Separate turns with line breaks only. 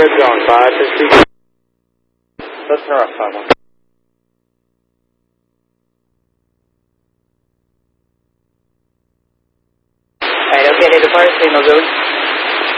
red zone, 560. Let's interrupt 51. Alright, okay, to depart, signal zone.